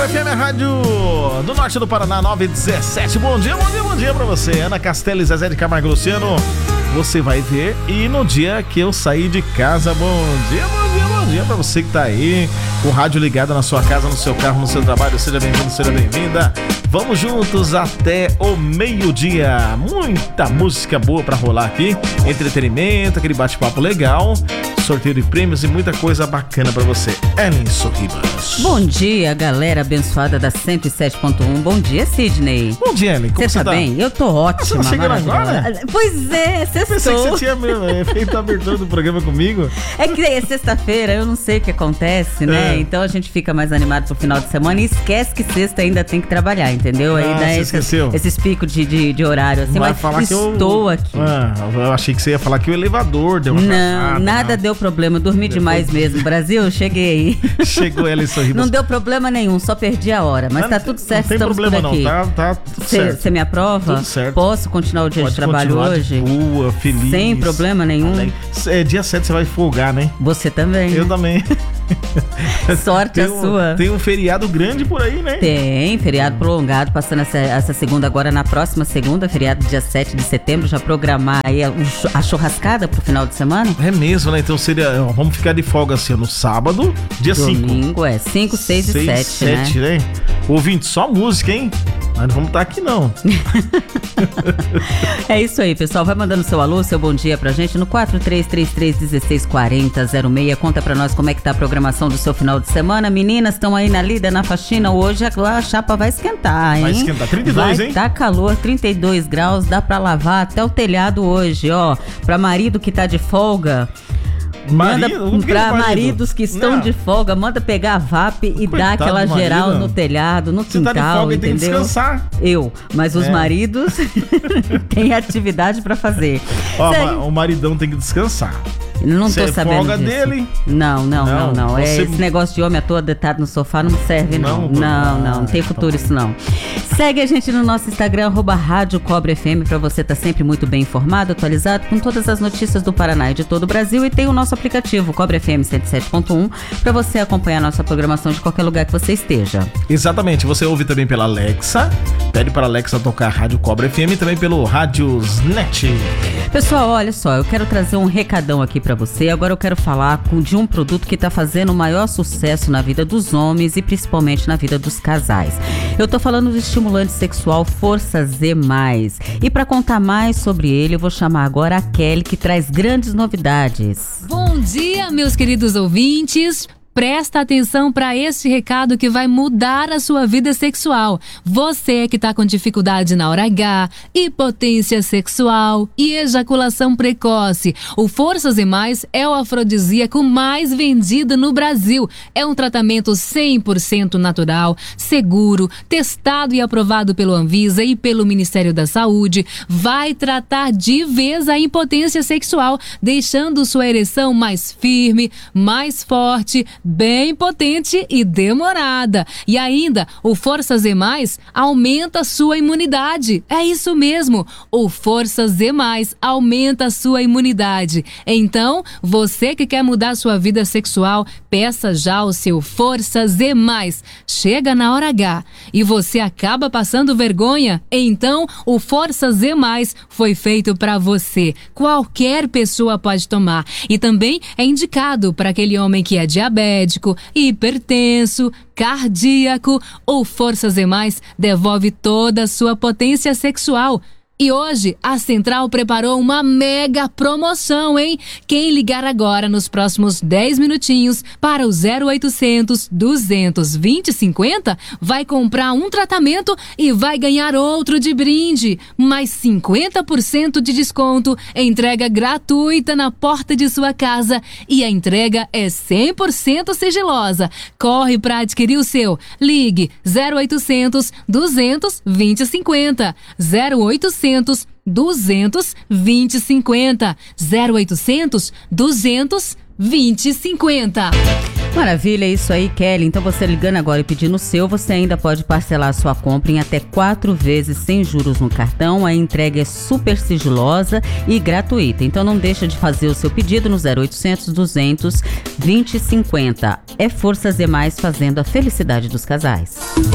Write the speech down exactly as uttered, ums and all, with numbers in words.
F M, a rádio do norte do Paraná, nove e dezessete. Bom dia, bom dia, bom dia pra você. Ana Castela e Zezé de Camargo Luciano. Você vai ver. E no dia que eu saí de casa, bom dia, bom dia, bom dia pra você que tá aí, com o rádio ligado na sua casa, no seu carro, no seu trabalho. Seja bem-vindo, seja bem-vinda. Vamos juntos até o meio-dia. Muita música boa pra rolar aqui. Entretenimento, aquele bate-papo legal, sorteio de prêmios e muita coisa bacana pra você. Ellen Sorribas. Bom dia, galera abençoada da cento e sete ponto um. Bom dia, Sidney. Bom dia, Ellen. Como você tá? Você tá bem? Eu tô ótima. Você tá chegando agora? Pois é, sextou. Eu pensei que você tinha feito a abertura do programa comigo. É que é sexta-feira, eu não sei o que acontece, né? É. Então a gente fica mais animado pro final de semana e esquece que sexta ainda tem que trabalhar, entendeu? Ah, Aí dá você esses, esqueceu. esses picos de, de, de horário, assim, Vai mas falar estou que eu... aqui. Ah, eu achei que você ia falar que o elevador deu uma Não, travada, nada não. deu problema, eu dormi Depois... demais mesmo. Brasil, cheguei aí. Chegou Ellen Sorribas. Não deu problema nenhum, só perdi a hora, mas não, tá tudo certo, não tem estamos problema por aqui. Não, tá, tá tudo certo. Você me aprova? Tudo certo. Posso continuar o dia Pode de trabalho hoje? De boa, feliz. Sem problema nenhum. É, dia sete você vai folgar, né? Você também. Eu né? também. Sorte tem a um, sua. Tem um feriado grande por aí, né? Tem, feriado prolongado, passando essa, essa segunda agora, na próxima segunda, feriado dia sete de setembro, já programar aí a, a churrascada pro final de semana? É mesmo, né? Então seria, vamos ficar de folga assim, no sábado, dia cinco. Domingo, é, cinco, seis e sete, né? Ouvinte, só música, hein? Mas não vamos estar aqui, não. É isso aí, pessoal. Vai mandando seu alô, seu bom dia pra gente no quatro três três três, um seis quatro zero zero seis. Conta pra nós como é que tá a programação do seu final de semana. Meninas estão aí na lida, na faxina. Hoje a chapa vai esquentar, hein? Vai esquentar. trinta e dois, vai hein? Tá calor, trinta e dois graus. Dá pra lavar até o telhado hoje, ó. Pra marido que tá de folga... Marido? Manda pra marido? maridos que estão não. de folga, manda pegar a V A P e dar aquela geral no telhado, no Você quintal, tá de folga, entendeu? Tem que descansar. Eu, mas os é. maridos têm atividade pra fazer. Ó, o maridão tem que descansar. Não Você tô sabendo folga disso. dele? Não, não, não, não. não. Você... É, esse negócio de homem à toa deitado no sofá não serve, não. Não, não, não, não tem futuro isso, não. Segue a gente no nosso Instagram, arroba Rádio Cobre F M, pra você estar tá sempre muito bem informado, atualizado com todas as notícias do Paraná e de todo o Brasil. E tem o nosso aplicativo, Cobre F M cento e sete ponto um, pra você acompanhar a nossa programação de qualquer lugar que você esteja. Exatamente. Você ouve também pela Alexa, pede para a Alexa tocar Rádio Cobre F M e também pelo Radiosnet. Pessoal, olha só, eu quero trazer um recadão aqui pra você. Agora eu quero falar com, de um produto que tá fazendo o maior sucesso na vida dos homens e principalmente na vida dos casais. Eu tô falando do estimulante sexual Força Z mais. E pra contar mais sobre ele, eu vou chamar agora a Kelly, que traz grandes novidades. Bom dia, meus queridos ouvintes. Presta atenção para este recado que vai mudar a sua vida sexual. Você que está com dificuldade na hora H, impotência sexual e ejaculação precoce. O Força Z mais é o afrodisíaco mais vendido no Brasil. É um tratamento cem por cento natural, seguro, testado e aprovado pelo Anvisa e pelo Ministério da Saúde. Vai tratar de vez a impotência sexual, deixando sua ereção mais firme, mais forte, bem potente e demorada. E ainda, o Força Z mais aumenta a sua imunidade. É isso mesmo, o Força Z mais aumenta a sua imunidade. Então, você que quer mudar sua vida sexual, peça já o seu Força Z mais. Chega na hora H e você acaba passando vergonha? Então, o Força Z mais foi feito para você. Qualquer pessoa pode tomar. E também é indicado para aquele homem que é diabético, hipertenso, cardíaco. O Força Z mais devolve toda a sua potência sexual. E hoje a Central preparou uma mega promoção, hein? Quem ligar agora nos próximos dez minutinhos para o zero oitocentos, duzentos, vinte, cinquenta vai comprar um tratamento e vai ganhar outro de brinde. Mais cinquenta por cento de desconto, entrega gratuita na porta de sua casa e a entrega é cem por cento sigilosa. Corre para adquirir o seu. Ligue zero oitocentos, duzentos, vinte, cinquenta. zero oitocentos, duzentos, vinte, cinquenta. zero oitocentos, duzentos, vinte, cinquenta. Maravilha, é isso aí, Kelly. Então você ligando agora e pedindo o seu, você ainda pode parcelar a sua compra em até quatro vezes sem juros no cartão. A entrega é super sigilosa e gratuita. Então não deixa de fazer o seu pedido no zero oitocentos, duzentos, vinte e cinquenta. É Forças Demais, fazendo a felicidade dos casais.